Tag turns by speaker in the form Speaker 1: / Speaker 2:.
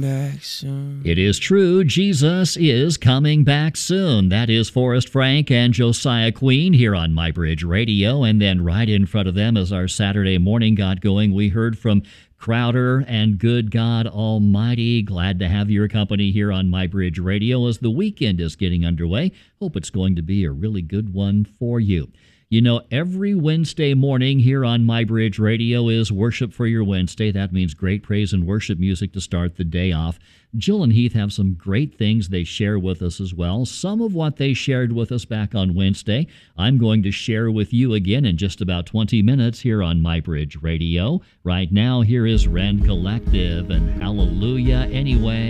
Speaker 1: back soon.
Speaker 2: It is true, Jesus is coming back soon. That is Forrest Frank and Josiah Queen here on MyBridge Radio. And then right in front of them as our Saturday morning got going, we heard from Crowder and Good God Almighty. Glad to have your company here on MyBridge Radio as the weekend is getting underway. Hope it's going to be a really good one for you. You know, every Wednesday morning here on MyBridge Radio is Worship for Your Wednesday. That means great praise and worship music to start the day off. Jill and Heath have some great things they share with us as well. Some of what they shared with us back on Wednesday, I'm going to share with you again in just about 20 minutes here on MyBridge Radio. Right now, here is Rend Collective and Hallelujah Anyway.